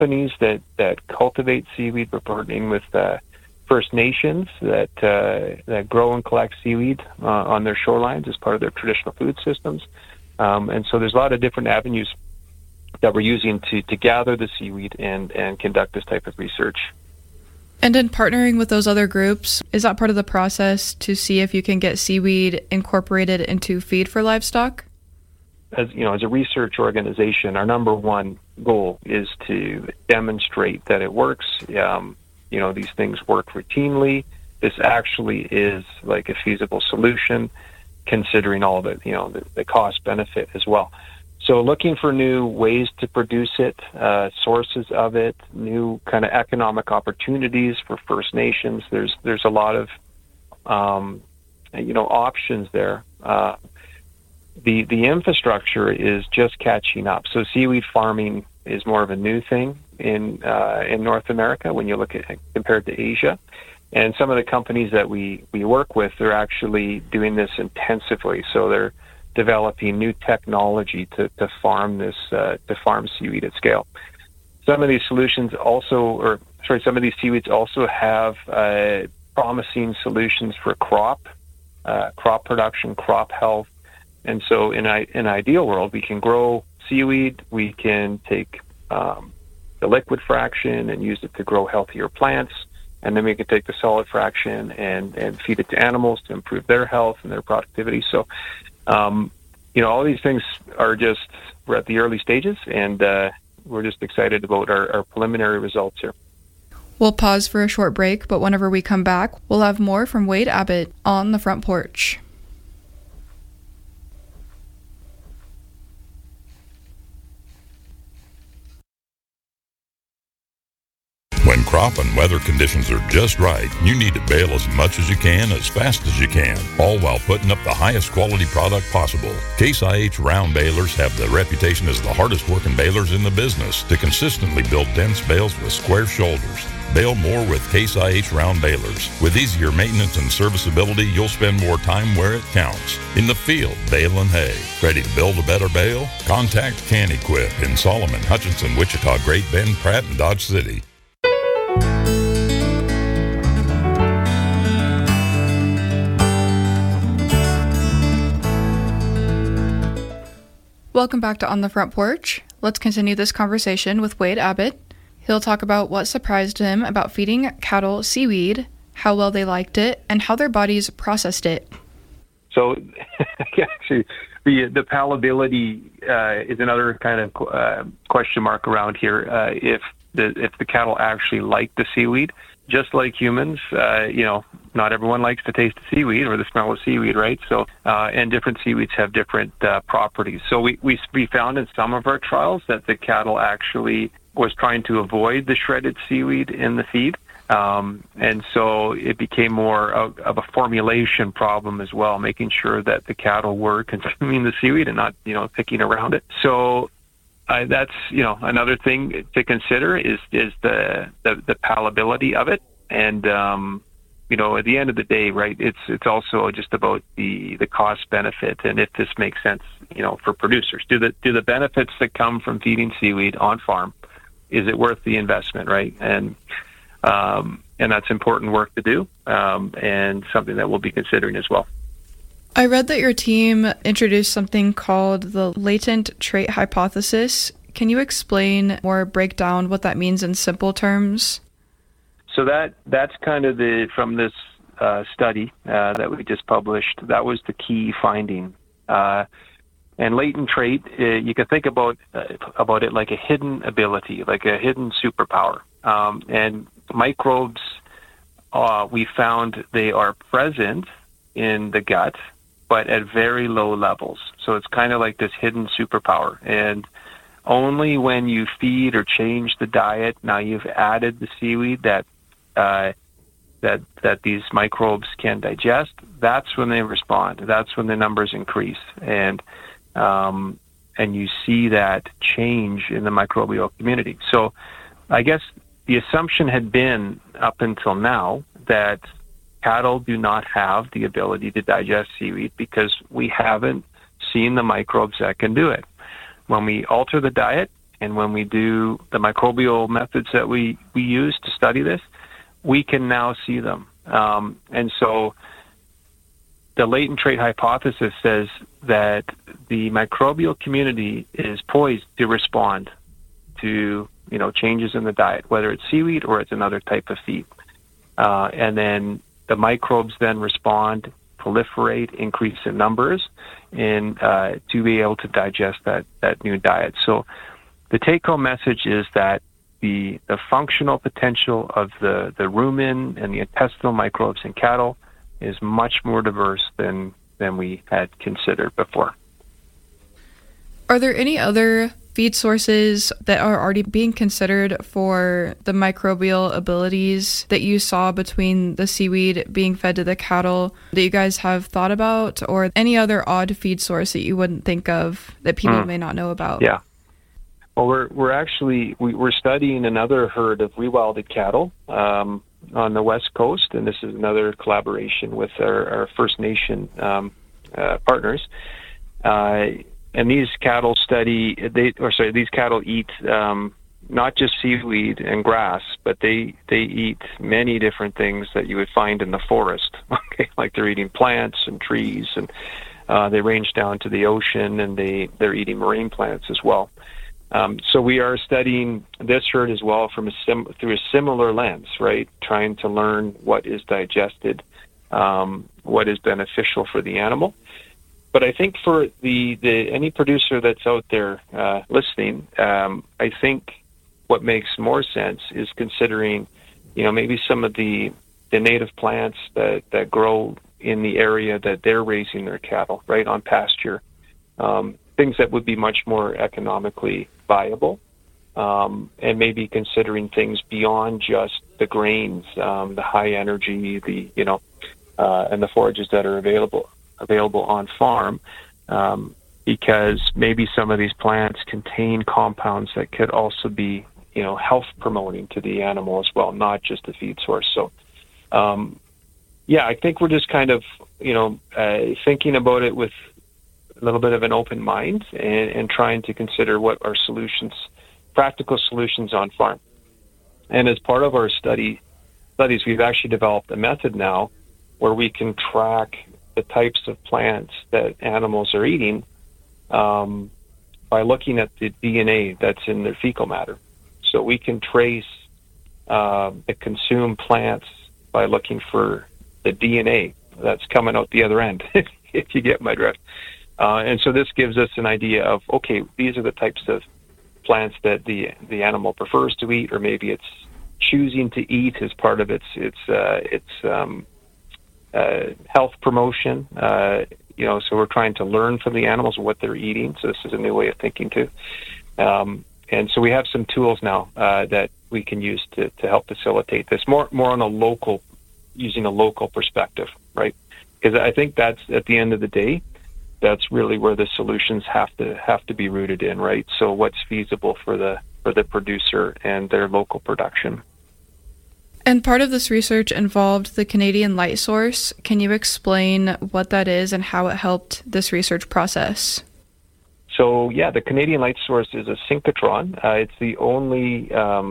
companies that cultivate seaweed. We're partnering with First Nations that grow and collect seaweed on their shorelines as part of their traditional food systems. And so there's a lot of different avenues that we're using to gather the seaweed and conduct this type of research. And in partnering with those other groups, is that part of the process to see if you can get seaweed incorporated into feed for livestock? As a research organization, our number one goal is to demonstrate that it works. These things work routinely. This actually is like a feasible solution, considering all the cost benefit as well. So looking for new ways to produce it, sources of it, new kind of economic opportunities for First Nations. There's a lot of options there. The infrastructure is just catching up. So seaweed farming is more of a new thing in North America when you look at compared to Asia. And some of the companies that we work with, they're actually doing this intensively. So they're developing new technology to farm seaweed at scale. Some of these seaweeds also have promising solutions for crop production, crop health. And so in an ideal world, we can grow seaweed, we can take the liquid fraction and use it to grow healthier plants, and then we can take the solid fraction and feed it to animals to improve their health and their productivity. So, all these things we're at the early stages, and we're just excited about our preliminary results here. We'll pause for a short break, but whenever we come back, we'll have more from Wade Abbott on the Front Porch. When crop and weather conditions are just right, you need to bale as much as you can, as fast as you can, all while putting up the highest quality product possible. Case IH round balers have the reputation as the hardest working balers in the business to consistently build dense bales with square shoulders. Bale more with Case IH round balers. With easier maintenance and serviceability, you'll spend more time where it counts. In the field, baling hay. Ready to build a better bale? Contact CanEquip in Solomon, Hutchinson, Wichita, Great Bend, Pratt, and Dodge City. Welcome back to On the Front Porch. Let's continue this conversation with Wade Abbott. He'll talk about what surprised him about feeding cattle seaweed, how well they liked it, and how their bodies processed it. So, actually, the palatability is another kind of question mark around here. If the cattle actually like the seaweed, just like humans, not everyone likes the taste of seaweed or the smell of seaweed, right? So, and different seaweeds have different properties. So we found in some of our trials that the cattle actually was trying to avoid the shredded seaweed in the feed. And so it became more of a formulation problem as well, making sure that the cattle were consuming the seaweed and not, picking around it. So that's, another thing to consider is the palatability of it. And, at the end of the day, right, it's also just about the cost benefit and if this makes sense, for producers. Do the benefits that come from feeding seaweed on farm, is it worth the investment, right? And that's important work to do, and something that we'll be considering as well. I read that your team introduced something called the latent trait hypothesis. Can you explain or break down what that means in simple terms? So that's kind of from this study that we just published. That was the key finding. And latent trait, you can think about it like a hidden ability, like a hidden superpower. And microbes, we found they are present in the gut, but at very low levels. So it's kind of like this hidden superpower. And only when you feed or change the diet, now you've added the seaweed that these microbes can digest, that's when they respond. That's when the numbers increase. And you see that change in the microbial community. So I guess the assumption had been up until now that cattle do not have the ability to digest seaweed because we haven't seen the microbes that can do it. When we alter the diet and when we do the microbial methods that we use to study this, we can now see them. And so the latent trait hypothesis says that the microbial community is poised to respond to, changes in the diet, whether it's seaweed or it's another type of feed. And then the microbes then respond, proliferate, increase in numbers, and to be able to digest that new diet. So the take-home message is that the functional potential of the rumen and the intestinal microbes in cattle is much more diverse than we had considered before. Are there any other feed sources that are already being considered for the microbial abilities that you saw between the seaweed being fed to the cattle that you guys have thought about, or any other odd feed source that you wouldn't think of that people may not know about? Yeah. Well, we're studying another herd of rewilded cattle on the West Coast, and this is another collaboration with our First Nation partners. And these cattle these cattle eat not just seaweed and grass, but they eat many different things that you would find in the forest. Okay, like they're eating plants and trees, and they range down to the ocean, and they're eating marine plants as well. So we are studying this herd as well through a similar lens, right? Trying to learn what is digested, what is beneficial for the animal. But I think for any producer that's out there listening, I think what makes more sense is considering, maybe some of the native plants that grow in the area that they're raising their cattle, right, on pasture. Things that would be much more economically viable, and maybe considering things beyond just the grains, the high energy, and the forages that are available on farm, because maybe some of these plants contain compounds that could also be, health promoting to the animal as well, not just a feed source. So, I think we're just kind of, thinking about it with a little bit of an open mind and trying to consider what our practical solutions on farm. And as part of our studies, we've actually developed a method now where we can track the types of plants that animals are eating by looking at the DNA that's in their fecal matter. So we can trace the consumed plants by looking for the DNA that's coming out the other end, if you get my drift. And so this gives us an idea of, okay, these are the types of plants that the animal prefers to eat, or maybe it's choosing to eat as part of its health promotion. So we're trying to learn from the animals what they're eating. So this is a new way of thinking too. And so we have some tools now that we can use to help facilitate this more on using a local perspective, right? Because I think that's, at the end of the day, that's really where the solutions have to be rooted in, right? So what's feasible for the producer and their local production. And part of this research involved the Canadian Light Source. Can you explain what that is and how it helped this research process? So the Canadian Light Source is a synchrotron. It's the only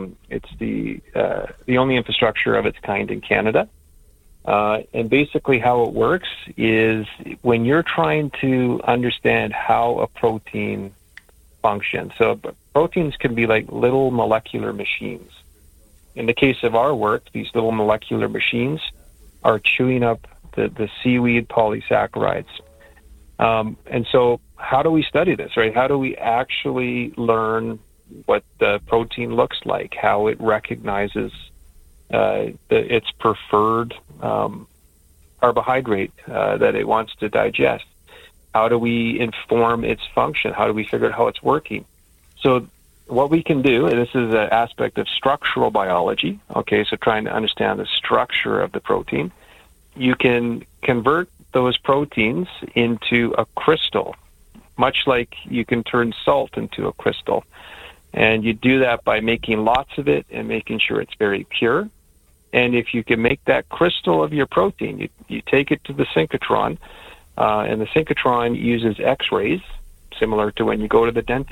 infrastructure of its kind in Canada. And basically how it works is when you're trying to understand how a protein functions. So proteins can be like little molecular machines. In the case of our work, these little molecular machines are chewing up the seaweed polysaccharides. And so how do we study this, right? How do we actually learn what the protein looks like, how it recognizes its preferred carbohydrate that it wants to digest? How do we inform its function? How do we figure out how it's working? So what we can do, and this is an aspect of structural biology, okay, so trying to understand the structure of the protein, you can convert those proteins into a crystal, much like you can turn salt into a crystal. And you do that by making lots of it and making sure it's very pure. And if you can make that crystal of your protein, you take it to the synchrotron, and the synchrotron uses X-rays, similar to when you go to the dentist,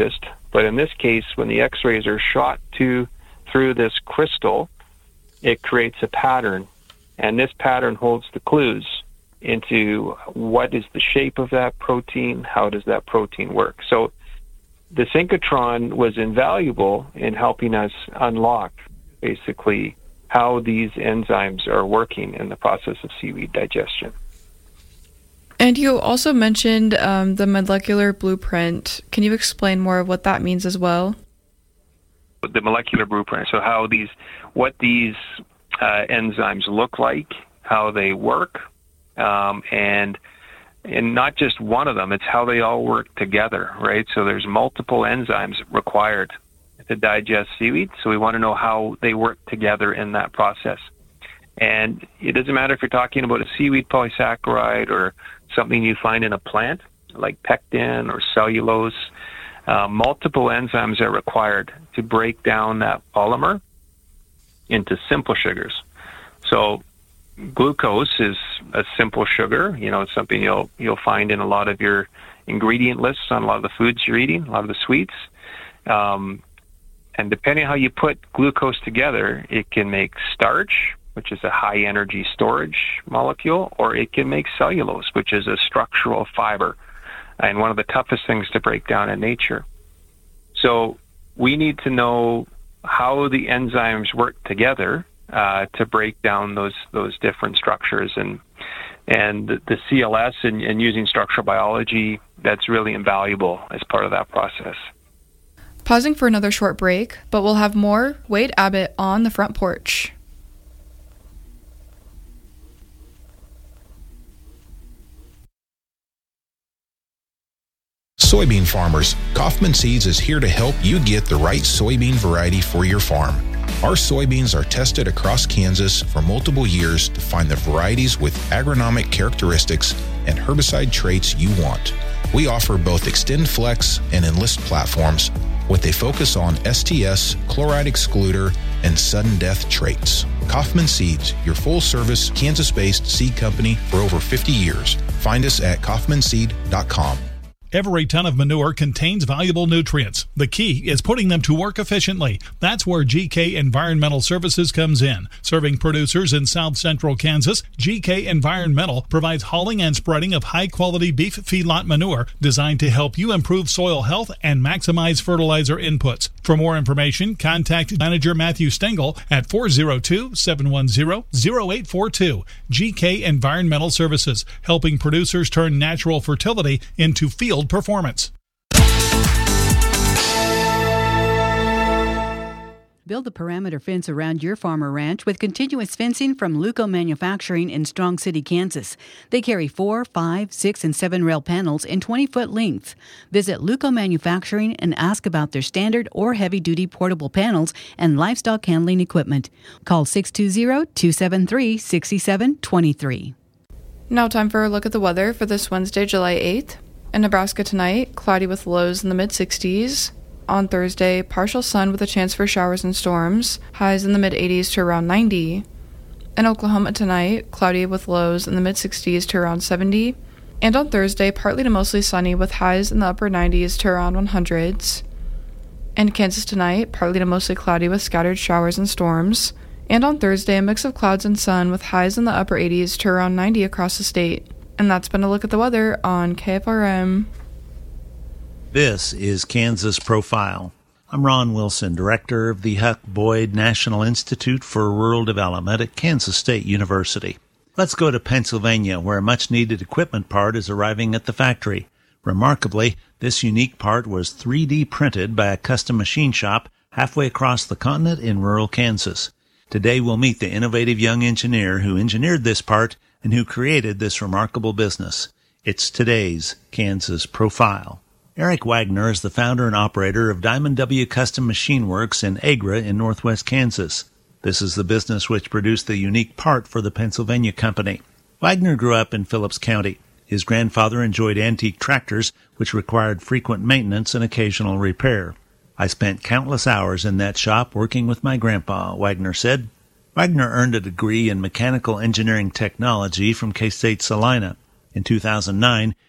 But in this case, when the X-rays are shot through this crystal, it creates a pattern, and this pattern holds the clues into what is the shape of that protein, how does that protein work. So the synchrotron was invaluable in helping us unlock basically how these enzymes are working in the process of seaweed digestion. And you also mentioned the molecular blueprint. Can you explain more of what that means as well? The molecular blueprint, so what these enzymes look like, how they work, and not just one of them, it's how they all work together, right? So there's multiple enzymes required to digest seaweed, so we want to know how they work together in that process. And it doesn't matter if you're talking about a seaweed polysaccharide or something you find in a plant, like pectin or cellulose. Multiple enzymes are required to break down that polymer into simple sugars. So glucose is a simple sugar. It's something you'll find in a lot of your ingredient lists on a lot of the foods you're eating, a lot of the sweets. And depending on how you put glucose together, it can make starch, which is a high-energy storage molecule, or it can make cellulose, which is a structural fiber, and one of the toughest things to break down in nature. So we need to know how the enzymes work together to break down those different structures. And the CLS and using structural biology, that's really invaluable as part of that process. Pausing for another short break, but we'll have more Wade Abbott on the front porch. Soybean farmers, Kaufman Seeds is here to help you get the right soybean variety for your farm. Our soybeans are tested across Kansas for multiple years to find the varieties with agronomic characteristics and herbicide traits you want. We offer both XtendFlex and Enlist platforms with a focus on STS, chloride excluder, and sudden death traits. Kaufman Seeds, your full-service Kansas-based seed company for over 50 years. Find us at kaufmanseed.com. Every ton of manure contains valuable nutrients. The key is putting them to work efficiently. That's where GK Environmental Services comes in. Serving producers in South Central Kansas, GK Environmental provides hauling and spreading of high-quality beef feedlot manure designed to help you improve soil health and maximize fertilizer inputs. For more information, contact Manager Matthew Stengel at 402-710-0842. GK Environmental Services, helping producers turn natural fertility into field performance. Build a perimeter fence around your farm or ranch with continuous fencing from Luco Manufacturing in Strong City, Kansas. They carry 4, 5, 6, and 7 rail panels in 20-foot length. Visit Luco Manufacturing and ask about their standard or heavy-duty portable panels and livestock handling equipment. Call 620-273-6723. Now time for a look at the weather for this Wednesday, July 8th. In Nebraska tonight, cloudy with lows in the mid-60s. On Thursday, partial sun with a chance for showers and storms, highs in the mid-80s to around 90. In Oklahoma tonight, cloudy with lows in the mid-60s to around 70. And on Thursday, partly to mostly sunny with highs in the upper 90s to around 100s. In Kansas tonight, partly to mostly cloudy with scattered showers and storms. And on Thursday, a mix of clouds and sun with highs in the upper 80s to around 90 across the state. And that's been a look at the weather on KFRM. This is Kansas Profile. I'm Ron Wilson, director of the Huck Boyd National Institute for Rural Development at Kansas State University. Let's go to Pennsylvania, where a much-needed equipment part is arriving at the factory. Remarkably, this unique part was 3D printed by a custom machine shop halfway across the continent in rural Kansas. Today we'll meet the innovative young engineer who engineered this part and who created this remarkable business. It's today's Kansas Profile. Eric Wagner is the founder and operator of Diamond W Custom Machine Works in Agra in northwest Kansas. This is the business which produced the unique part for the Pennsylvania company. Wagner grew up in Phillips County. His grandfather enjoyed antique tractors, which required frequent maintenance and occasional repair. I spent countless hours in that shop working with my grandpa, Wagner said. Wagner earned a degree in mechanical engineering technology from K-State Salina. In 2009,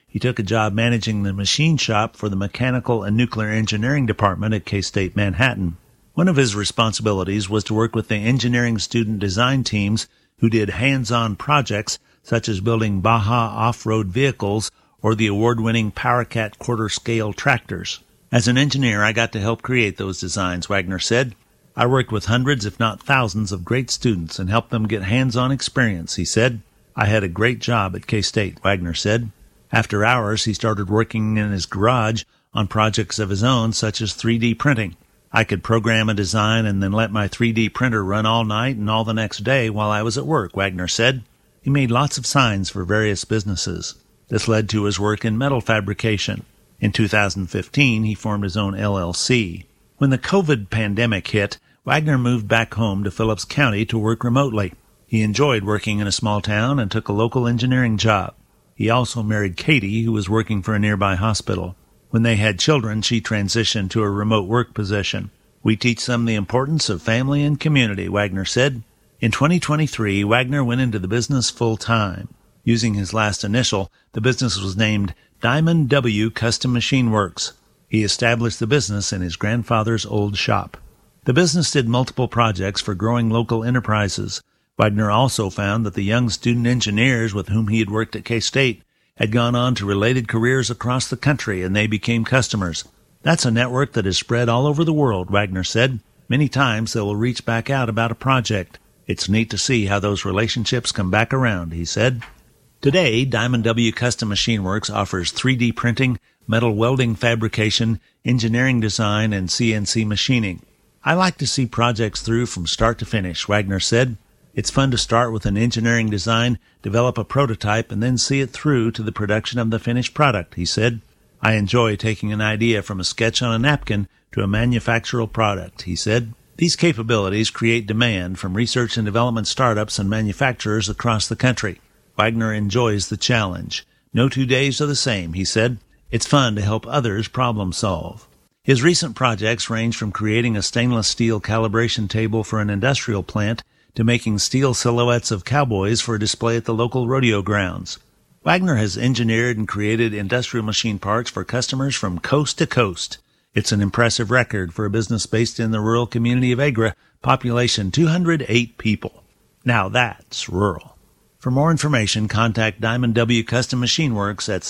He took a job managing the machine shop for the Mechanical and Nuclear Engineering Department at K-State Manhattan. One of his responsibilities was to work with the engineering student design teams who did hands-on projects such as building Baja off-road vehicles or the award-winning PowerCat quarter-scale tractors. As an engineer, I got to help create those designs, Wagner said. I worked with hundreds, if not thousands, of great students and helped them get hands-on experience, he said. I had a great job at K-State, Wagner said. After hours, he started working in his garage on projects of his own, such as 3D printing. I could program a design and then let my 3D printer run all night and all the next day while I was at work, Wagner said. He made lots of signs for various businesses. This led to his work in metal fabrication. In 2015, he formed his own LLC. When the COVID pandemic hit, Wagner moved back home to Phillips County to work remotely. He enjoyed working in a small town and took a local engineering job. He also married Katie, who was working for a nearby hospital. When they had children, she transitioned to a remote work position. We teach them the importance of family and community, Wagner said. In 2023, Wagner went into the business full-time. Using his last initial, the business was named Diamond W Custom Machine Works. He established the business in his grandfather's old shop. The business did multiple projects for growing local enterprises. Wagner also found that the young student engineers with whom he had worked at K-State had gone on to related careers across the country, and they became customers. That's a network that is spread all over the world, Wagner said. Many times they will reach back out about a project. It's neat to see how those relationships come back around, he said. Today, Diamond W Custom Machine Works offers 3D printing, metal welding fabrication, engineering design, and CNC machining. I like to see projects through from start to finish, Wagner said. It's fun to start with an engineering design, develop a prototype, and then see it through to the production of the finished product, he said. I enjoy taking an idea from a sketch on a napkin to a manufacturable product, he said. These capabilities create demand from research and development startups and manufacturers across the country. Wagner enjoys the challenge. No 2 days are the same, he said. It's fun to help others problem solve. His recent projects range from creating a stainless steel calibration table for an industrial plant to making steel silhouettes of cowboys for a display at the local rodeo grounds. Wagner has engineered and created industrial machine parts for customers from coast to coast. It's an impressive record for a business based in the rural community of Agra, population 208 people. Now that's rural. For more information, contact Diamond W Custom Machine Works at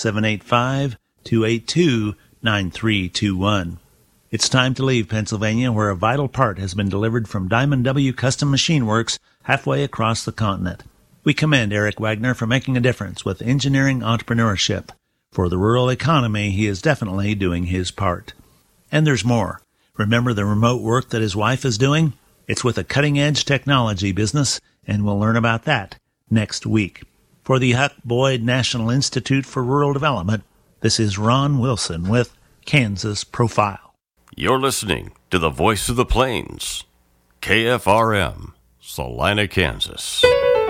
785-282-9321. It's time to leave Pennsylvania, where a vital part has been delivered from Diamond W Custom Machine Works halfway across the continent. We commend Eric Wagner for making a difference with engineering entrepreneurship. For the rural economy, he is definitely doing his part. And there's more. Remember the remote work that his wife is doing? It's with a cutting-edge technology business, and we'll learn about that next week. For the Huck Boyd National Institute for Rural Development, this is Ron Wilson with Kansas Profile. You're listening to the Voice of the Plains, KFRM, Salina, Kansas.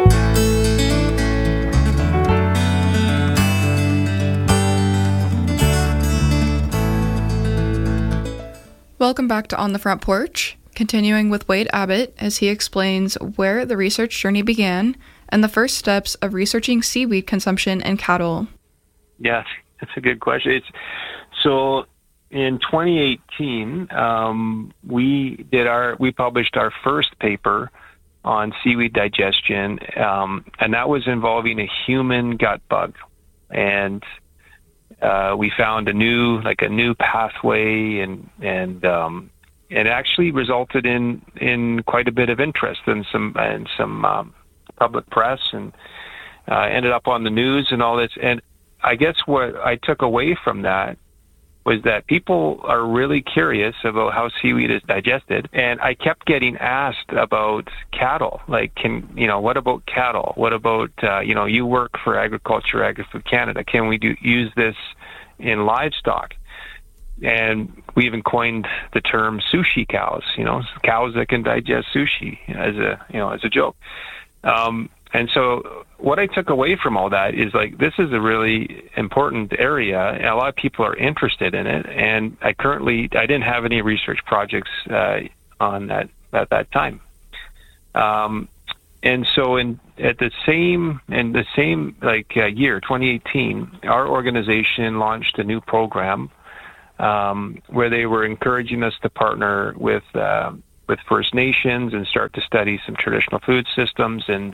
Welcome back to On the Front Porch, continuing with Wade Abbott as he explains where the research journey began and the first steps of researching seaweed consumption in cattle. Yeah, that's a good question. So in 2018, we published our first paper on seaweed digestion, and that was involving a human gut bug, and we found a new pathway, and it actually resulted in quite a bit of interest and some public press, and ended up on the news and all this. And I guess what I took away from that was that people are really curious about how seaweed is digested. And I kept getting asked about cattle, like, what about cattle? What about, you work for Agri-Food Canada. Can we use this in livestock? And we even coined the term sushi cows, cows that can digest sushi as a joke. And so what I took away from all that is, this is a really important area, and a lot of people are interested in it. And I didn't have any research projects on that at that time. And so at the same year, 2018, our organization launched a new program where they were encouraging us to partner with First Nations and start to study some traditional food systems, and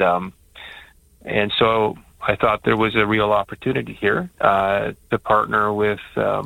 so I thought there was a real opportunity here to partner with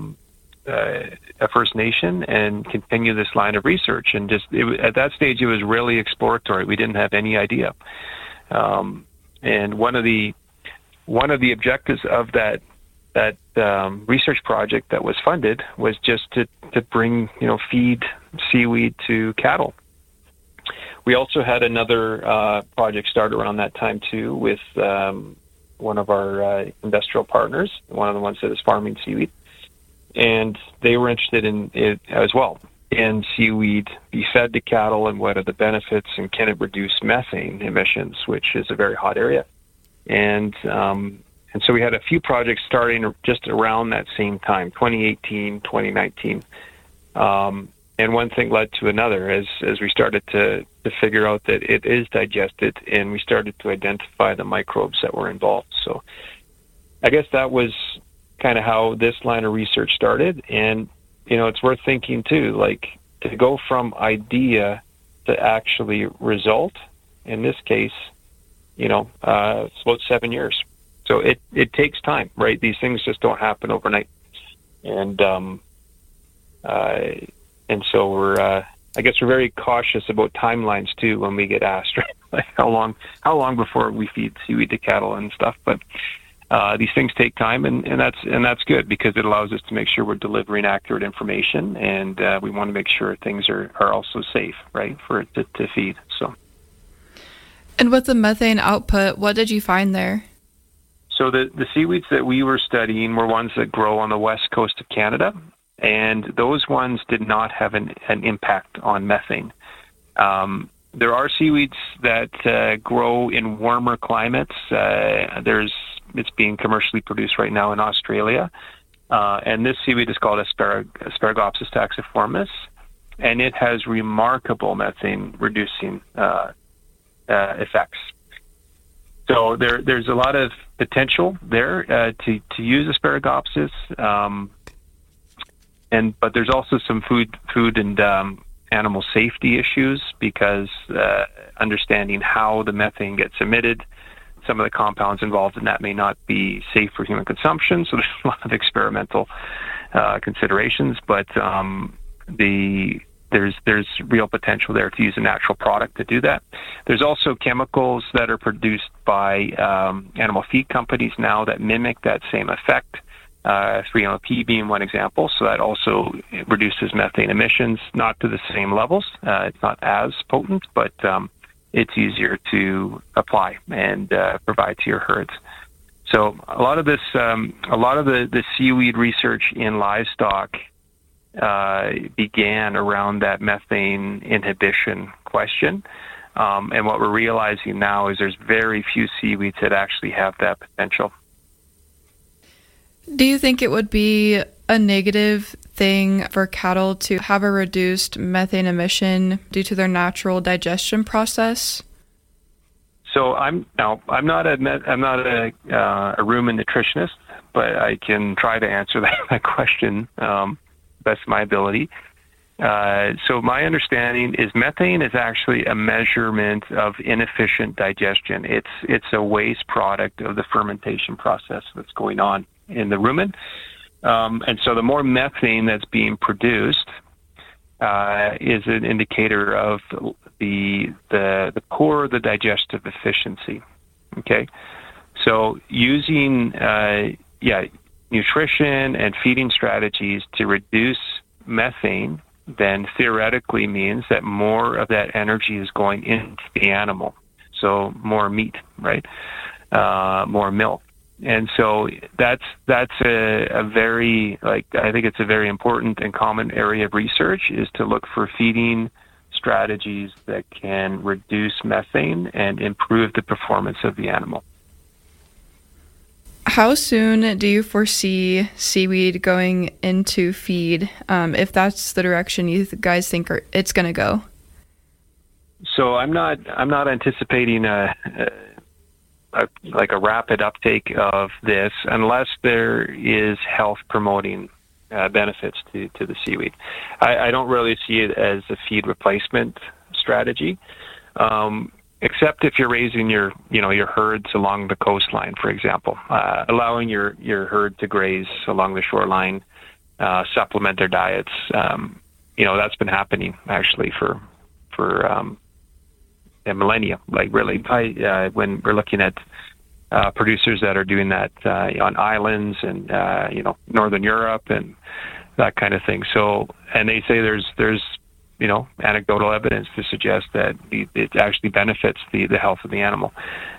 a First Nation and continue this line of research. And at that stage, it was really exploratory. We didn't have any idea. And one of the objectives of that research project that was funded was just to bring feed seaweed to cattle. We also had another project start around that time too with one of our industrial partners, one of the ones that is farming seaweed, and they were interested in it as well. Can seaweed be fed to cattle, and what are the benefits, and can it reduce methane emissions, which is a very hot area? And so we had a few projects starting just around that same time, 2018, 2019. And one thing led to another as we started to figure out that it is digested, and we started to identify the microbes that were involved. So I guess that was kind of how this line of research started. And, it's worth thinking too, like to go from idea to actually result, in this case, it's about 7 years. So it takes time, right? These things just don't happen overnight. And so we're very cautious about timelines too when we get asked, right? Like how long before we feed seaweed to cattle and stuff. But these things take time, and that's good because it allows us to make sure we're delivering accurate information, and we want to make sure things are also safe, right, for it to feed. So. And with the methane output, what did you find there? So the seaweeds that we were studying were ones that grow on the west coast of Canada, and those ones did not have an impact on methane. There are seaweeds that grow in warmer climates. It's being commercially produced right now in Australia, and this seaweed is called Asparagopsis taxiformis, and it has remarkable methane-reducing effects. So there's a lot of potential there to use Asparagopsis, but there's also some food and animal safety issues because understanding how the methane gets emitted, some of the compounds involved in that may not be safe for human consumption. So there's a lot of experimental considerations, but there's real potential there to use a natural product to do that. There's also chemicals that are produced by animal feed companies now that mimic that same effect. 3-MOP being one example. So that also reduces methane emissions, not to the same levels. It's not as potent, but it's easier to apply and provide to your herds. So a lot of the seaweed research in livestock began around that methane inhibition question. And what we're realizing now is there's very few seaweeds that actually have that potential. Do you think it would be a negative thing for cattle to have a reduced methane emission due to their natural digestion process? So I'm not a rumen nutritionist, but I can try to answer that question best of my ability. So my understanding is methane is actually a measurement of inefficient digestion. It's a waste product of the fermentation process that's going on in the rumen. And so the more methane that's being produced is an indicator of the poor the digestive efficiency. Okay, so using nutrition and feeding strategies to reduce methane then theoretically means that more of that energy is going into the animal. So more meat, right? More milk. And so that's a very, I think it's a very important and common area of research is to look for feeding strategies that can reduce methane and improve the performance of the animal. How soon do you foresee seaweed going into feed, if that's the direction you guys think it's going to go? So I'm not anticipating a rapid uptake of this unless there is health promoting benefits to the seaweed. I don't really see it as a feed replacement strategy, except if you're raising your herds along the coastline, for example, allowing your herd to graze along the shoreline, supplement their diets. That's been happening actually for a millennia. Like really, when we're looking at producers that are doing that on islands and Northern Europe and that kind of thing. So, and they say there's anecdotal evidence to suggest that it actually benefits the health of the animal.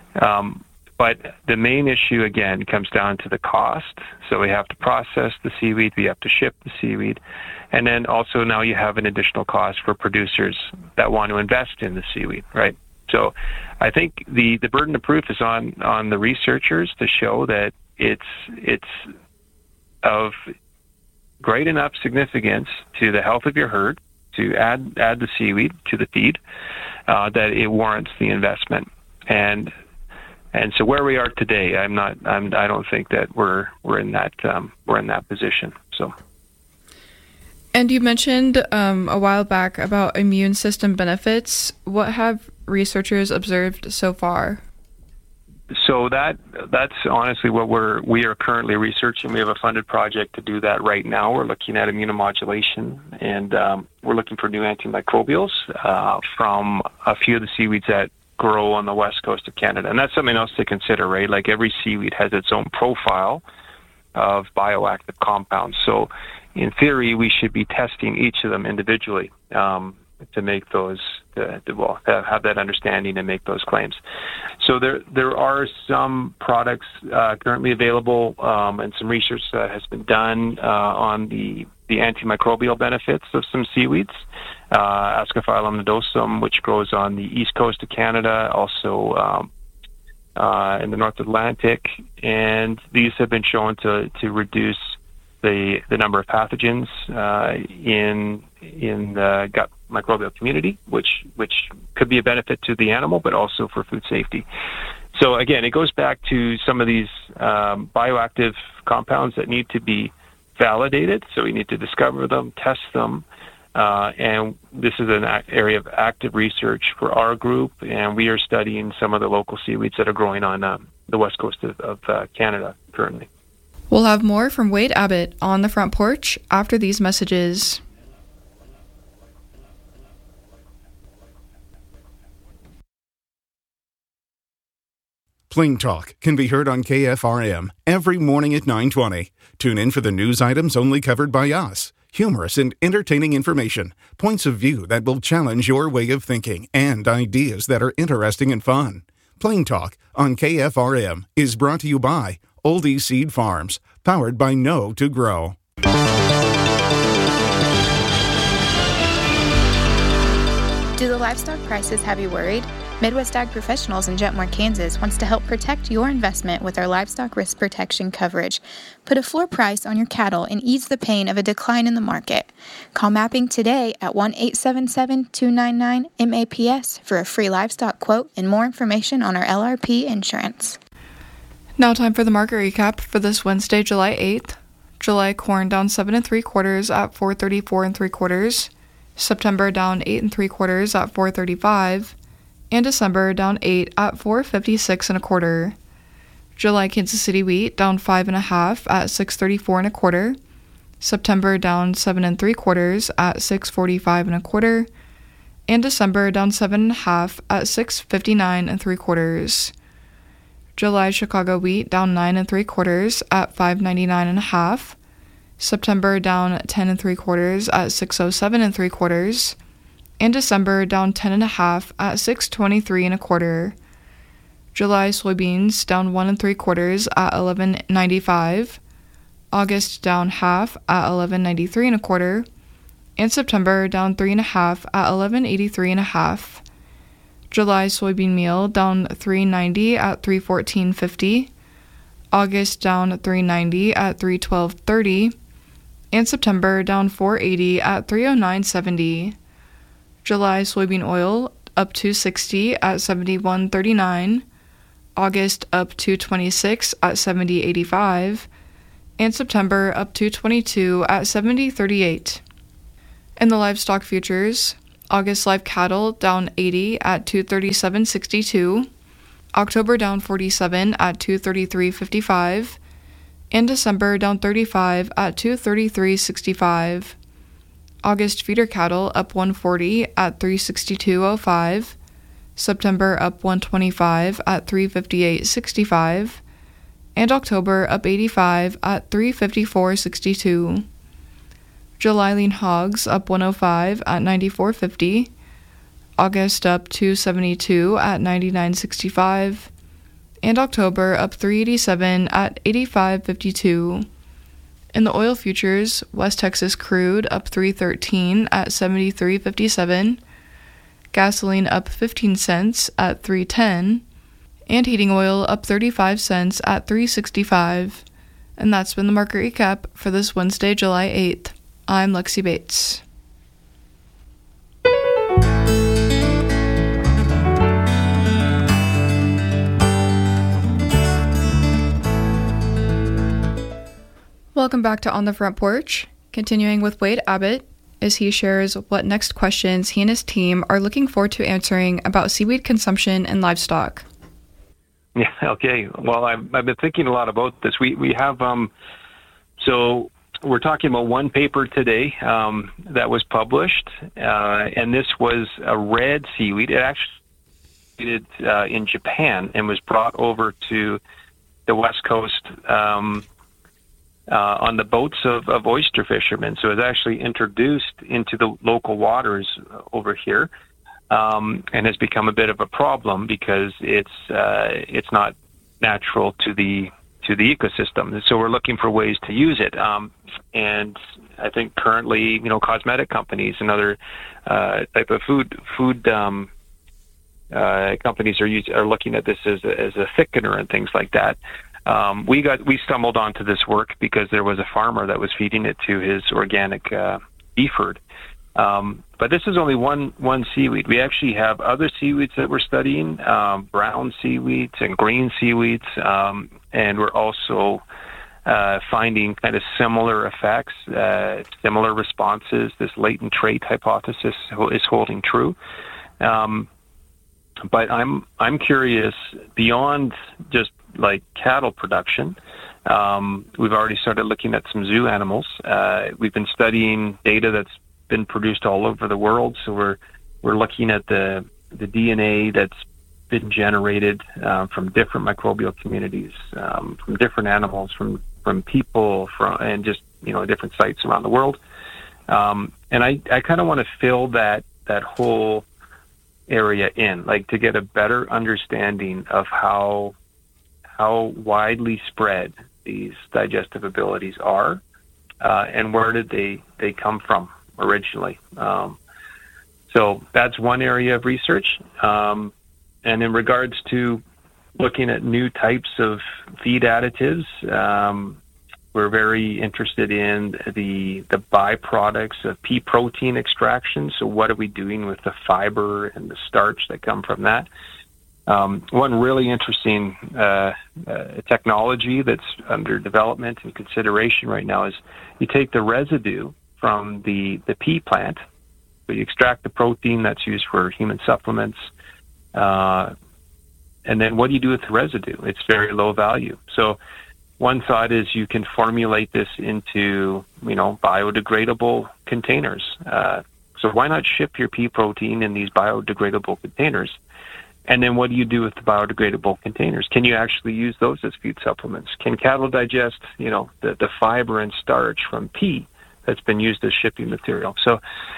But the main issue again comes down to the cost. So we have to process the seaweed, we have to ship the seaweed, and then also now you have an additional cost for producers that want to invest in the seaweed, right? So I think the burden of proof is on the researchers to show that it's of great enough significance to the health of your herd to add the seaweed to the feed that it warrants the investment. And so where we are today, I don't think that we're in that position. So. And you mentioned a while back about immune system benefits. What have researchers observed so far? So that's honestly what we are currently researching. We have a funded project to do that right now. We're looking at immunomodulation, and we're looking for new antimicrobials from a few of the seaweeds that grow on the west coast of Canada. And that's something else to consider, right? Like every seaweed has its own profile of bioactive compounds. So in theory, we should be testing each of them individually to make those, have that understanding and make those claims. So there are some products currently available and some research that has been done on the antimicrobial benefits of some seaweeds. Ascophyllum nodosum, which grows on the east coast of Canada, also in the North Atlantic, and these have been shown to reduce the number of pathogens in the gut microbial community, which could be a benefit to the animal, but also for food safety. So again, it goes back to some of these bioactive compounds that need to be validated. So we need to discover them, test them, and this is an area of active research for our group, and we are studying some of the local seaweeds that are growing on the west coast of Canada currently. We'll have more from Wade Abbott on the front porch after these messages. Plain Talk can be heard on KFRM every morning at 9:20. Tune in for the news items only covered by us. Humorous and entertaining information, points of view that will challenge your way of thinking, and ideas that are interesting and fun. Plain Talk on KFRM is brought to you by Oldie Seed Farms, powered by Know to Grow. Do the livestock prices have you worried? Midwest Ag Professionals in Jetmore, Kansas wants to help protect your investment with our livestock risk protection coverage. Put a floor price on your cattle and ease the pain of a decline in the market. Call Mapping today at 1-877-299-MAPS for a free livestock quote and more information on our LRP insurance. Now time for the market recap for this Wednesday, July 8th. July corn down 7 3/4 at $4.34 3/4. September down 8 3/4 at $4.35. And December down 8 at $4.56 1/4. July Kansas City wheat down 5 1/2 at $6.34 1/4. September down 7 3/4 at $6.45 1/4. And December down 7 1/2 at $6.59 3/4. July Chicago wheat down 9 3/4 at $5.99 1/2. September down 10 3/4 at $6.07 3/4. And December down 10 1/2 at $6.23 1/4. July soybeans down 1 3/4 at $11.95. August down half at $11.93 1/4. And September down 3 1/2 at $11.83 1/2. July soybean meal down $3.90 at $3.14.50. August down $3.90 at $3.12.30. And September down $4.80 at $3.09.70. July soybean oil up to 60 at 71.39, August up to 26 at 70.85, and September up to 22 at 70.38. In the livestock futures, August live cattle down 80 at 237.62, October down 47 at 233.55, and December down 35 at 233.65. August feeder cattle up 140 at 362.05, September up 125 at 358.65, and October up 85 at 354.62. July lean hogs up 105 at 94.50, August up 272 at 99.65, and October up 387 at 85.52. In the oil futures, West Texas crude up 313 at 73.57, gasoline up 15 cents at 310, and heating oil up 35 cents at 365. And that's been the market recap for this Wednesday, July 8th. I'm Lexi Bates. Welcome back to On the Front Porch, continuing with Wade Abbott as he shares what next questions he and his team are looking forward to answering about seaweed consumption and livestock. Yeah, okay. Well, I've been thinking a lot about this. We have, so we're talking about one paper today that was published, and this was a red seaweed. It actually in Japan and was brought over to the West Coast on the boats of oyster fishermen. So it was actually introduced into the local waters over here, and has become a bit of a problem because it's not natural to the ecosystem. So we're looking for ways to use it. And I think currently, cosmetic companies and other type of food companies are looking at this as a thickener and things like that. We stumbled onto this work because there was a farmer that was feeding it to his organic beef herd. But this is only one seaweed. We actually have other seaweeds that we're studying, brown seaweeds and green seaweeds, and we're also finding kind of similar effects, similar responses. This latent trait hypothesis is holding true. But I'm curious, beyond just like cattle production, we've already started looking at some zoo animals. We've been studying data that's been produced all over the world, so we're looking at the DNA that's been generated from different microbial communities, from different animals, from people, and just different sites around the world. And I kind of want to fill that whole area in, like to get a better understanding of how widely spread these digestive abilities are, and where did they come from originally. So that's one area of research. And in regards to looking at new types of feed additives, we're very interested in the byproducts of pea protein extraction. So what are we doing with the fiber and the starch that come from that? One really interesting technology that's under development and consideration right now is you take the residue from the pea plant, so you extract the protein that's used for human supplements, and then what do you do with the residue? It's very low value. So one thought is you can formulate this into, biodegradable containers. So why not ship your pea protein in these biodegradable containers? And then what do you do with the biodegradable containers? Can you actually use those as feed supplements? Can cattle digest, the fiber and starch from pea that's been used as shipping material? So,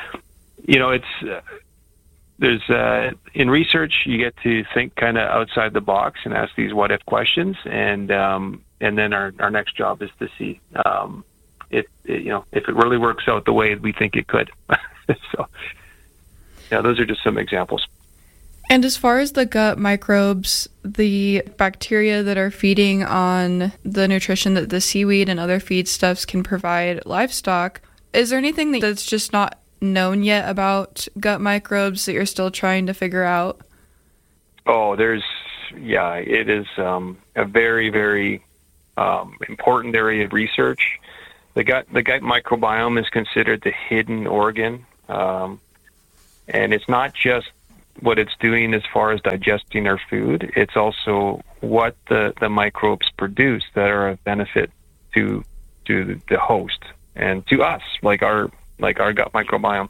there's in research you get to think kind of outside the box and ask these what if questions, and then our next job is to see if it really works out the way we think it could. So, those are just some examples. And as far as the gut microbes, the bacteria that are feeding on the nutrition that the seaweed and other feedstuffs can provide livestock, is there anything that's just not known yet about gut microbes that you're still trying to figure out? Oh, it is a very, very important area of research. The gut microbiome is considered the hidden organ, and it's not just what it's doing as far as digesting our food. It's also what the microbes produce that are of benefit to the host and to us, like our gut microbiome.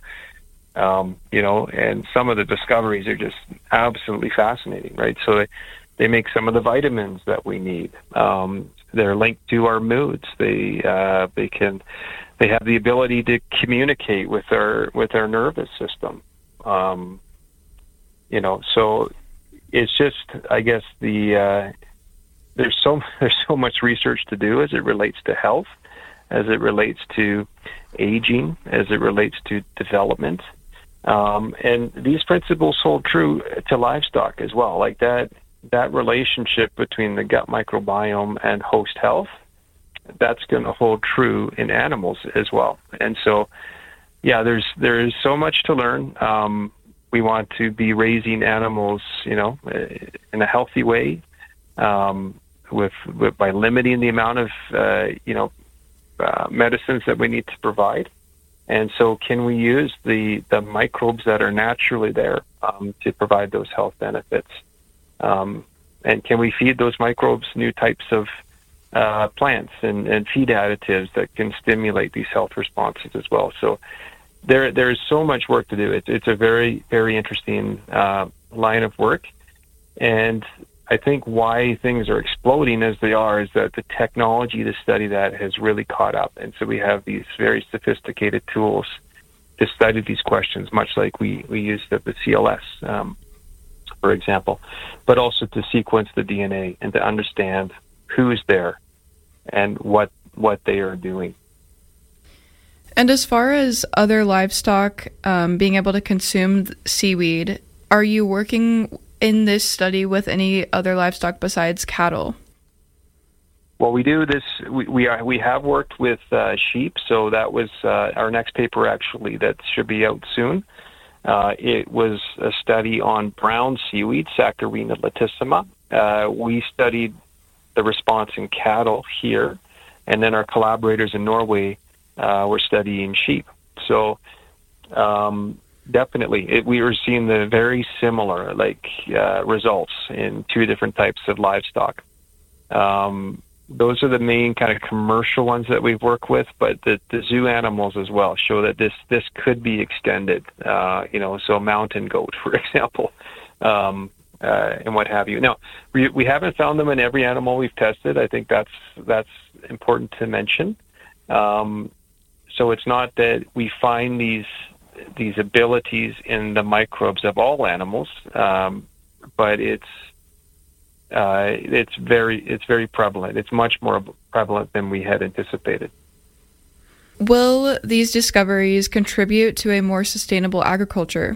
And some of the discoveries are just absolutely fascinating, right? So they make some of the vitamins that we need. They're linked to our moods. They have the ability to communicate with our nervous system. So it's just, I guess, there's so much research to do as it relates to health, as it relates to aging, as it relates to development. And these principles hold true to livestock as well. Like that relationship between the gut microbiome and host health, that's going to hold true in animals as well. And so, there is so much to learn. We want to be raising animals, in a healthy way, by limiting the amount of, medicines that we need to provide. And so can we use the microbes that are naturally there to provide those health benefits? And can we feed those microbes new types of plants and feed additives that can stimulate these health responses as well? So there is so much work to do. It's a very, very interesting line of work. And I think why things are exploding as they are is that the technology to study that has really caught up. And so we have these very sophisticated tools to study these questions, much like we used at the CLS, for example, but also to sequence the DNA and to understand who's there and what they are doing. And as far as other livestock being able to consume seaweed, are you working in this study with any other livestock besides cattle? Well, we do this. We have worked with sheep, so that was our next paper actually that should be out soon. It was a study on brown seaweed, Saccharina latissima. We studied the response in cattle here, and then our collaborators in Norway were studying sheep. So definitely, we were seeing the very similar results in two different types of livestock. Those are the main kind of commercial ones that we've worked with, but the zoo animals as well show that this could be extended. So mountain goat, for example, and what have you. Now, we haven't found them in every animal we've tested. I think that's important to mention. So it's not that we find these abilities in the microbes of all animals, but it's very prevalent. It's much more prevalent than we had anticipated. Will these discoveries contribute to a more sustainable agriculture?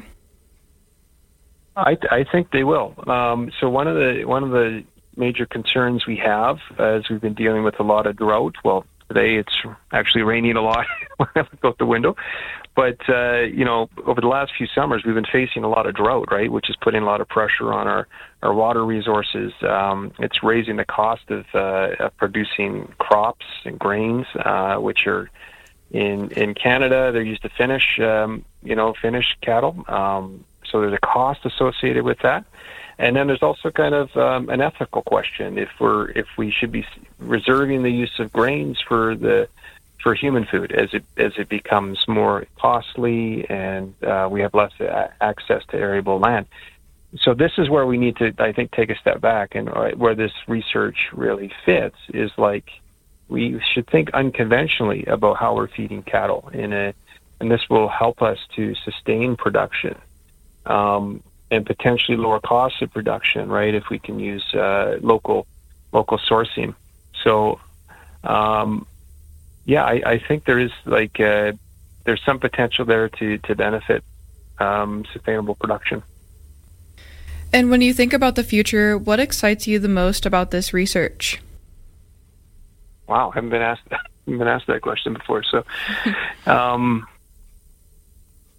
I think they will. So one of the major concerns we have, as we've been dealing with a lot of drought. Well, today it's actually raining a lot when I look out the window. But, over the last few summers, we've been facing a lot of drought, right, which is putting a lot of pressure on our water resources. It's raising the cost of producing crops and grains, which are in Canada. They're used to finish cattle. So there's a cost associated with that. And then there's also kind of an ethical question if we should be reserving the use of grains for human food as it becomes more costly and we have less access to arable land. So this is where we need to, I think, take a step back, and where this research really fits is we should think unconventionally about how we're feeding cattle and this will help us to sustain production. And potentially lower costs of production, right? If we can use local sourcing. So, I think there is there's some potential there to benefit sustainable production. And when you think about the future, what excites you the most about this research? Wow, I haven't been asked that question before. So,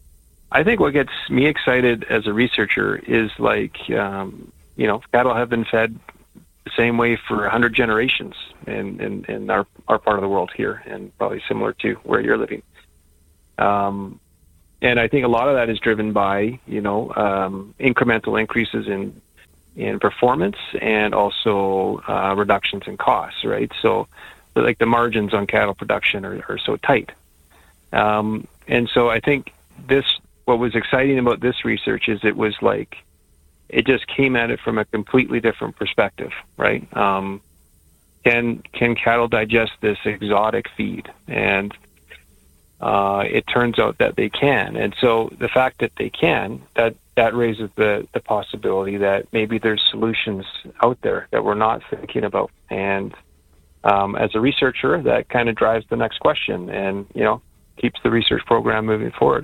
I think what gets me excited as a researcher is cattle have been fed the same way for 100 generations in our part of the world here, and probably similar to where you're living. And I think a lot of that is driven by, incremental increases in performance and also reductions in costs, right? So like the margins on cattle production are so tight. And so I think what was exciting about this research is it just came at it from a completely different perspective, right? Can cattle digest this exotic feed? And it turns out that they can. And so the fact that they can, that raises the possibility that maybe there's solutions out there that we're not thinking about. And as a researcher, that kind of drives the next question and, keeps the research program moving forward.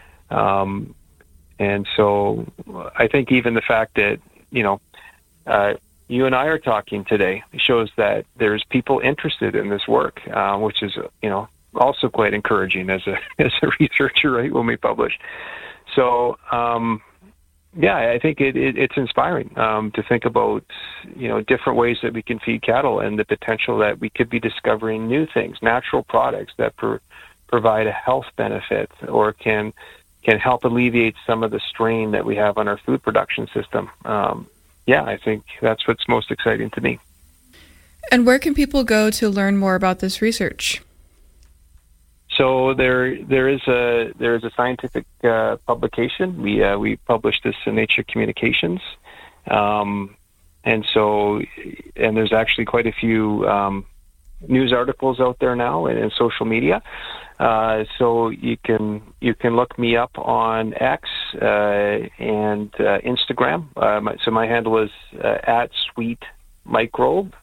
And so I think even the fact that, you and I are talking today shows that there's people interested in this work, which is, also quite encouraging as a researcher, right, when we publish. So, I think it's inspiring to think about, different ways that we can feed cattle and the potential that we could be discovering new things, natural products that provide a health benefit or can help alleviate some of the strain that we have on our food production system. I think that's what's most exciting to me. And where can people go to learn more about this research? So there is a scientific publication. We published this in Nature Communications, and there's actually quite a few news articles out there now and in social media. So you can look me up on X and Instagram. So my handle is @sweetmicrobe.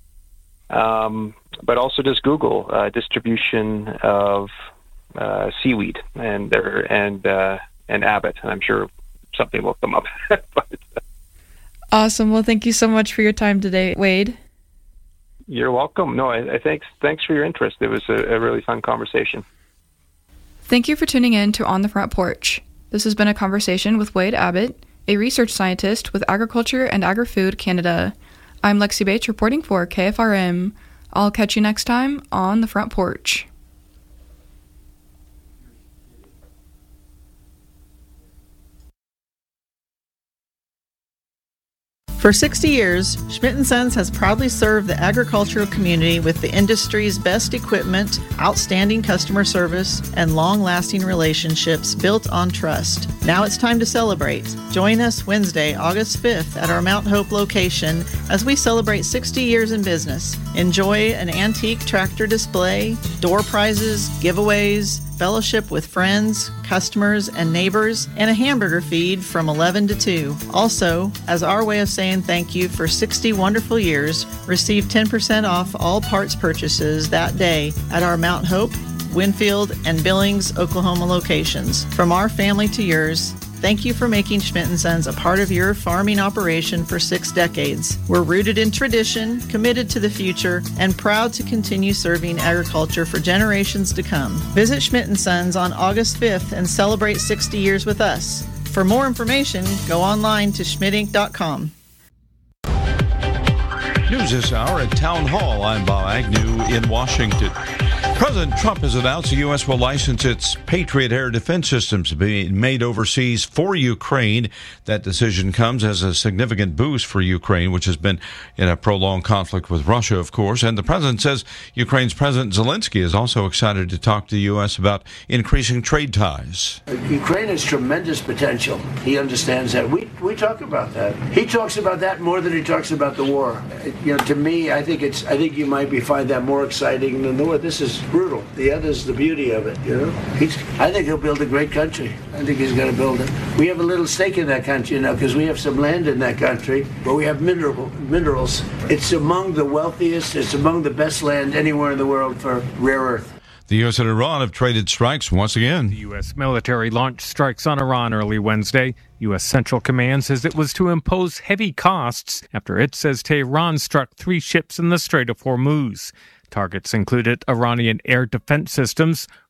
But also just Google distribution of seaweed and Abbott, and I'm sure something will come up. Awesome. Well, thank you so much for your time today, Wade. You're welcome. No, I thanks for your interest. It was a really fun conversation. Thank you for tuning in to On the Front Porch. This has been a conversation with Wade Abbott, a research scientist with Agriculture and Agri-Food Canada. I'm Lexi Bates reporting for KFRM. I'll catch you next time on The Front Porch. For 60 years, Schmidt & Sons has proudly served the agricultural community with the industry's best equipment, outstanding customer service, and long-lasting relationships built on trust. Now it's time to celebrate. Join us Wednesday, August 5th at our Mount Hope location as we celebrate 60 years in business. Enjoy an antique tractor display, door prizes, giveaways, fellowship with friends, customers, and neighbors, and a hamburger feed from 11 to 2. Also, as our way of saying thank you for 60 wonderful years, receive 10% off all parts purchases that day at our Mount Hope, Winfield, and Billings, Oklahoma locations. From our family to yours, thank you for making Schmidt & Sons a part of your farming operation for 6 decades. We're rooted in tradition, committed to the future, and proud to continue serving agriculture for generations to come. Visit Schmidt & Sons on August 5th and celebrate 60 years with us. For more information, go online to schmidtinc.com. News this hour at Town Hall. I'm Bob Agnew in Washington. President Trump has announced the U.S. will license its Patriot air defense systems being made overseas for Ukraine. That decision comes as a significant boost for Ukraine, which has been in a prolonged conflict with Russia, of course. And the president says Ukraine's President Zelensky is also excited to talk to the U.S. about increasing trade ties. Ukraine has tremendous potential. He understands that. We talk about that. He talks about that more than he talks about the war. To me, I think you might find that more exciting than the war. This is brutal. The other's the beauty of it, I think he'll build a great country. I think he's going to build it. We have a little stake in that country now because we have some land in that country, but we have minerals. It's among the wealthiest, it's among the best land anywhere in the world for rare earth. The U.S. and Iran have traded strikes once again. The U.S. military launched strikes on Iran early Wednesday. U.S. Central Command says it was to impose heavy costs after it says Tehran struck 3 ships in the Strait of Hormuz. Targets included Iranian air defense systems,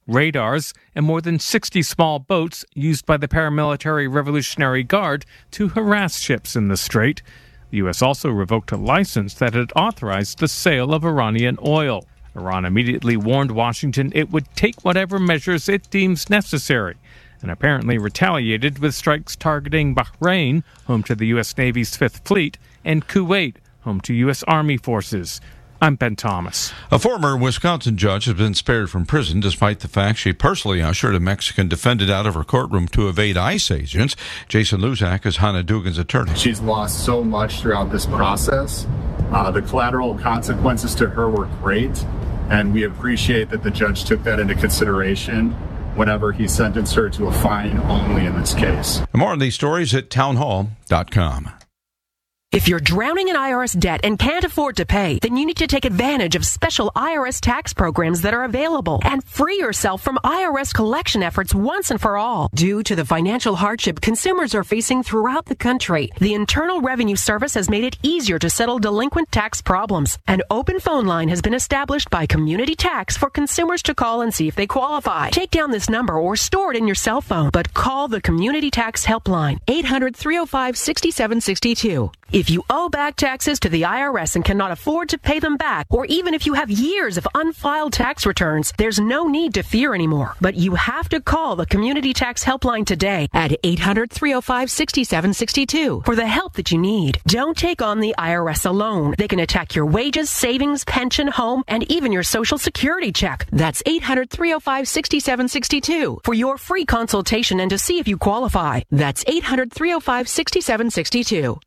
radars, and more than 60 small boats used by the paramilitary Revolutionary Guard to harass ships in the strait. The U.S. also revoked a license that had authorized the sale of Iranian oil. Iran immediately warned Washington it would take whatever measures it deems necessary, and apparently retaliated with strikes targeting Bahrain, home to the U.S. Navy's Fifth Fleet, and Kuwait, home to U.S. Army forces. I'm Ben Thomas. A former Wisconsin judge has been spared from prison despite the fact she personally ushered a Mexican defendant out of her courtroom to evade ICE agents. Jason Luzak is Hannah Dugan's attorney. She's lost so much throughout this process. The collateral consequences to her were great, and we appreciate that the judge took that into consideration whenever he sentenced her to a fine only in this case. More on these stories at townhall.com. If you're drowning in IRS debt and can't afford to pay, then you need to take advantage of special IRS tax programs that are available and free yourself from IRS collection efforts once and for all. Due to the financial hardship consumers are facing throughout the country, the Internal Revenue Service has made it easier to settle delinquent tax problems. An open phone line has been established by Community Tax for consumers to call and see if they qualify. Take down this number or store it in your cell phone, but call the Community Tax Helpline, 800-305-6762. If you owe back taxes to the IRS and cannot afford to pay them back, or even if you have years of unfiled tax returns, there's no need to fear anymore. But you have to call the Community Tax Helpline today at 800-305-6762 for the help that you need. Don't take on the IRS alone. They can attack your wages, savings, pension, home, and even your Social Security check. That's 800-305-6762 for your free consultation and to see if you qualify. That's 800-305-6762.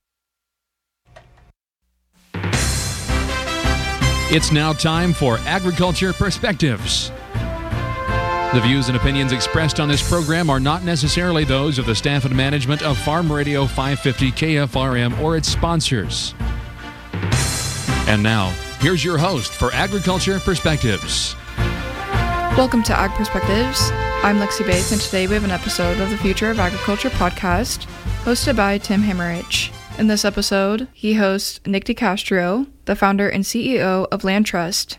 It's now time for Agriculture Perspectives. The views and opinions expressed on this program are not necessarily those of the staff and management of Farm Radio 550 KFRM or its sponsors. And now, here's your host for Agriculture Perspectives. Welcome to Ag Perspectives. I'm Lexi Bates, and today we have an episode of the Future of Agriculture podcast hosted by Tim Hammerich. In this episode, he hosts Nick DeCastro, the founder and CEO of Land Trust.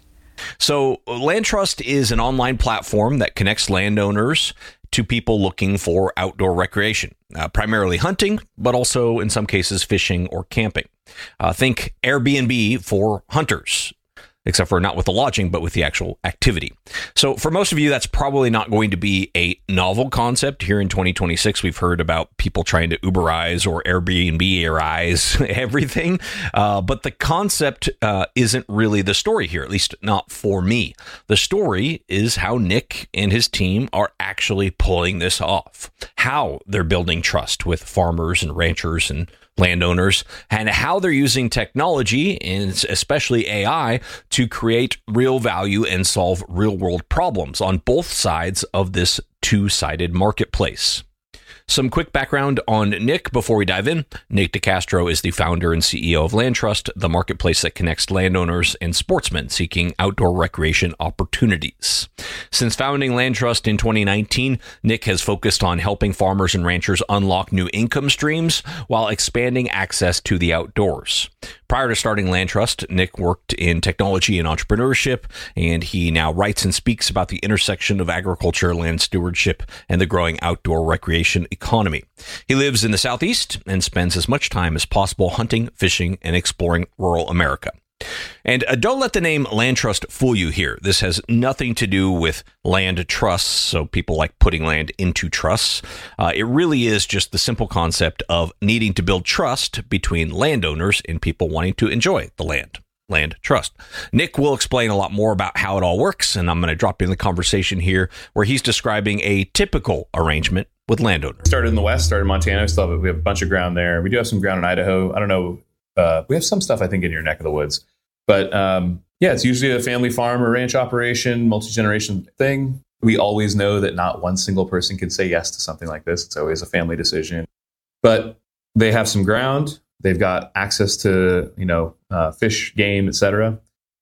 So Land Trust is an online platform that connects landowners to people looking for outdoor recreation, primarily hunting, but also in some cases fishing or camping. Think Airbnb for hunters, except for not with the lodging, but with the actual activity. So for most of you, that's probably not going to be a novel concept. Here in 2026, we've heard about people trying to Uberize or Airbnb-erize everything. But the concept isn't really the story here, at least not for me. The story is how Nick and his team are actually pulling this off, how they're building trust with farmers and ranchers and landowners, and how they're using technology, and especially AI, to create real value and solve real-world problems on both sides of this two-sided marketplace. Some quick background on Nick before we dive in. Nick DeCastro is the founder and CEO of Land Trust, the marketplace that connects landowners and sportsmen seeking outdoor recreation opportunities. Since founding Land Trust in 2019, Nick has focused on helping farmers and ranchers unlock new income streams while expanding access to the outdoors. Prior to starting Land Trust, Nick worked in technology and entrepreneurship, and he now writes and speaks about the intersection of agriculture, land stewardship, and the growing outdoor recreation economy. He lives in the Southeast and spends as much time as possible hunting, fishing, and exploring rural America. And don't let the name Land Trust fool you here. This has nothing to do with land trusts, so people like putting land into trusts. It really is just the simple concept of needing to build trust between landowners and people wanting to enjoy the land trust. Nick will explain a lot more about how it all works, and I'm going to drop in the conversation here where he's describing a typical arrangement with landowners. Started in the West, started in Montana. We have a bunch of ground there. We do have some ground in Idaho. I don't know. We have some stuff, I think, in your neck of the woods. But yeah, it's usually a family farm or ranch operation, multi-generation thing. We always know that not one single person can say yes to something like this. It's always a family decision. But they have some ground. They've got access to, fish, game, etc.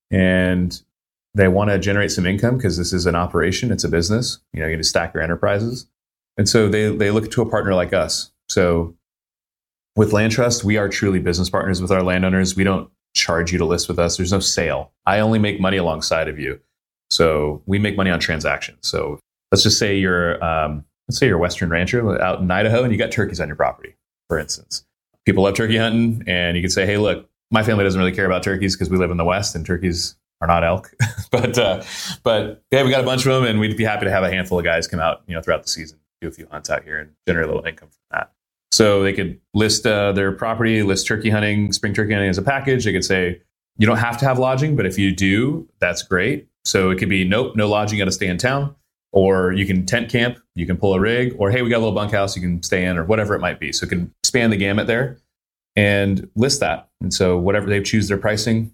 And they want to generate some income because this is an operation. It's a business. You need to stack your enterprises. And so they look to a partner like us. So with Land Trust, we are truly business partners with our landowners. We don't charge you to list with us. There's no sale. I only make money alongside of you. So we make money on transactions. So let's just say you're a Western rancher out in Idaho and you got turkeys on your property, for instance. People love turkey hunting, and you could say, hey, look, my family doesn't really care about turkeys because we live in the West and turkeys are not elk. but yeah, we got a bunch of them, and we'd be happy to have a handful of guys come out, throughout the season, do a few hunts out here and generate a little income from that. So they could list their property, list turkey hunting, spring turkey hunting as a package. They could say, you don't have to have lodging, but if you do, that's great. So it could be, nope, no lodging, got to stay in town. Or you can tent camp, you can pull a rig, or hey, we got a little bunkhouse you can stay in, or whatever it might be. So it can span the gamut there and list that. And so whatever they choose their pricing,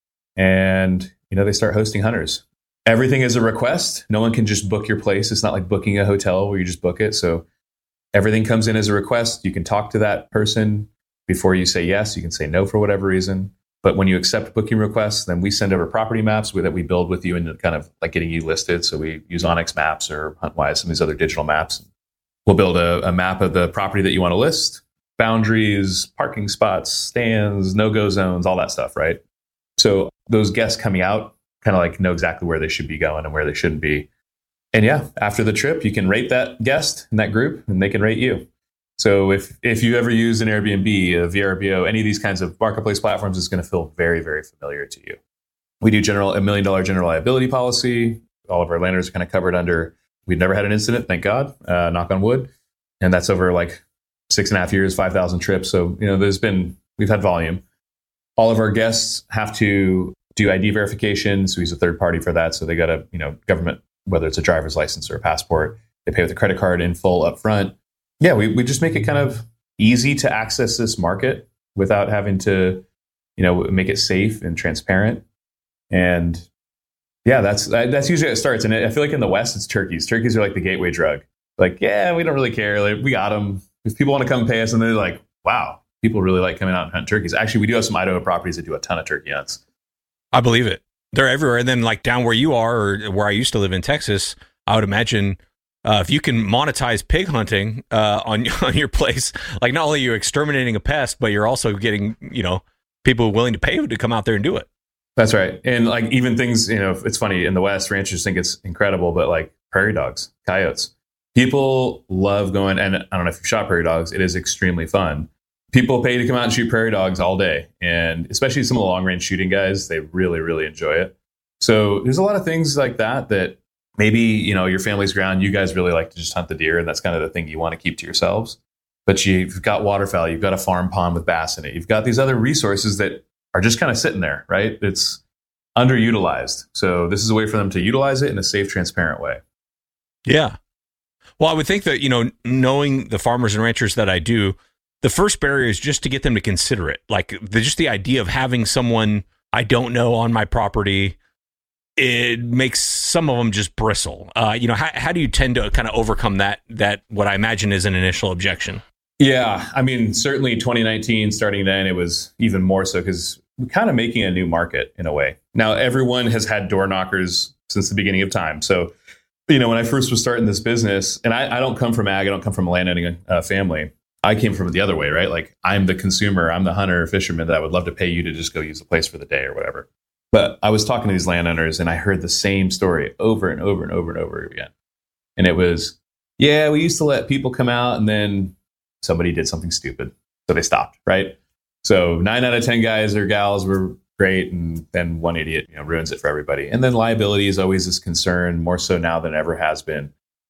and they start hosting hunters. Everything is a request. No one can just book your place. It's not like booking a hotel where you just book it. So everything comes in as a request. You can talk to that person before you say yes. You can say no for whatever reason. But when you accept booking requests, then we send over property maps that we build with you and kind of like getting you listed. So we use Onyx Maps or HuntWise, some of these other digital maps. We'll build a map of the property that you want to list, boundaries, parking spots, stands, no-go zones, all that stuff, right? So those guests coming out kind of like know exactly where they should be going and where they shouldn't be. And yeah, after the trip, you can rate that guest in that group and they can rate you. So if you ever use an Airbnb, a VRBO, any of these kinds of marketplace platforms, it's going to feel very, very familiar to you. We do $1 million general liability policy. All of our landers are kind of covered under, we've never had an incident, thank God, knock on wood. And that's over like 6.5 years, 5,000 trips. So, we've had volume. All of our guests have to do ID verification. So we use a third party for that. So they got a, government, whether it's a driver's license or a passport, they pay with a credit card in full up front. Yeah, we just make it kind of easy to access this market without having to, make it safe and transparent. And yeah, that's usually how it starts. And I feel like in the West, it's turkeys. Turkeys are like the gateway drug. Like, yeah, we don't really care. Like, we got them. If people want to come and pay us, and they're like, wow, people really like coming out and hunt turkeys. Actually, we do have some Idaho properties that do a ton of turkey hunts. I believe it. They're everywhere. And then like down where you are or where I used to live in Texas, I would imagine if you can monetize pig hunting on your place, like not only are you exterminating a pest, but you're also getting, people willing to pay to come out there and do it. That's right. And like even things, it's funny in the West, ranchers think it's incredible, but like prairie dogs, coyotes, people love going. And I don't know if you've shot prairie dogs, it is extremely fun. People pay to come out and shoot prairie dogs all day. And especially some of the long range shooting guys, they really, really enjoy it. So there's a lot of things like that maybe, your family's ground, you guys really like to just hunt the deer, and that's kind of the thing you want to keep to yourselves. But you've got waterfowl, you've got a farm pond with bass in it. You've got these other resources that are just kind of sitting there, right? It's underutilized. So this is a way for them to utilize it in a safe, transparent way. Yeah. Well, I would think that, knowing the farmers and ranchers that I do, the first barrier is just to get them to consider it. Like just the idea of having someone I don't know on my property, it makes some of them just bristle. How do you tend to kind of overcome that what I imagine is an initial objection? Yeah, I mean, certainly 2019, starting then, it was even more so because we're kind of making a new market in a way. Now, everyone has had door knockers since the beginning of time. So, when I first was starting this business, and I don't come from ag, I don't come from a landowning family. I came from the other way, right? Like I'm the consumer, I'm the hunter, fisherman that I would love to pay you to just go use the place for the day or whatever. But I was talking to these landowners and I heard the same story over and over and over and over again. And it was, yeah, we used to let people come out and then somebody did something stupid. So they stopped, right? So 9 out of 10 guys or gals were great. And then one idiot, ruins it for everybody. And then liability is always this concern, more so now than ever has been.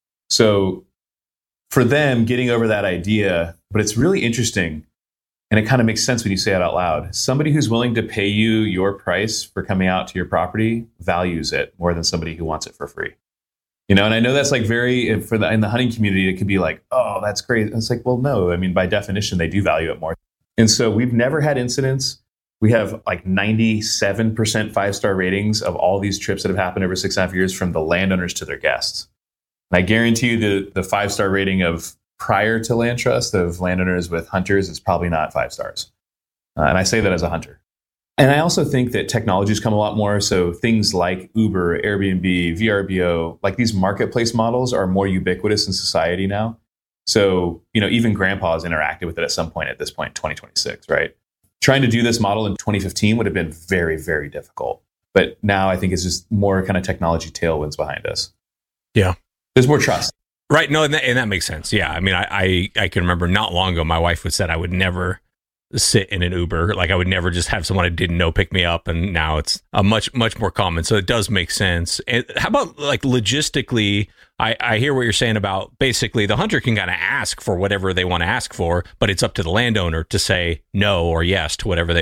So for them, getting over that idea, but it's really interesting. And it kind of makes sense when you say it out loud. Somebody who's willing to pay you your price for coming out to your property values it more than somebody who wants it for free. And I know that's like in the hunting community, it could be like, oh, that's great. And it's like, well, no, I mean, by definition, they do value it more. And so we've never had incidents. We have like 97% 5-star ratings of all these trips that have happened over 6.5 years from the landowners to their guests. And I guarantee you the 5-star rating of prior to Land Trust of landowners with hunters is probably not 5 stars. And I say that as a hunter. And I also think that technology's come a lot more. So things like Uber, Airbnb, VRBO, like these marketplace models are more ubiquitous in society now. So, even grandpa's interacted with it at some point at this point, 2026, right? Trying to do this model in 2015 would have been very, very difficult. But now I think it's just more kind of technology tailwinds behind us. Yeah. There's more trust. Right. No, and that makes sense. Yeah. I mean, I can remember not long ago, my wife would said I would never sit in an Uber. Like I would never just have someone I didn't know pick me up. And now it's a much more common. So it does make sense. And how about like logistically, I hear what you're saying about basically the hunter can kind of ask for whatever they want to ask for, but it's up to the landowner to say no or yes to whatever they